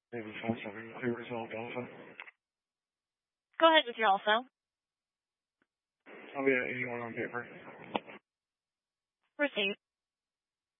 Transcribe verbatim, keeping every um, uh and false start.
Hey, this phone something to resolved also. Go ahead with your also. I'll be at eighty-one on paper. Received.